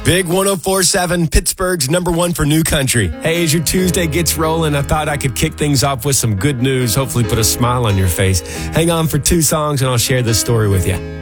Big 104.7, Pittsburgh's number one for new country. Hey, as your Tuesday gets rolling, I thought I could kick things off with some good news, hopefully put a smile on your face. Hang on for 2 songs and I'll share this story with you.